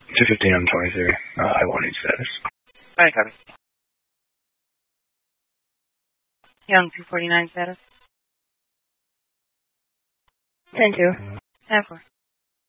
215 on 23. I won't need status. Alright, copy. Young 249 status. 10-2. 10-4.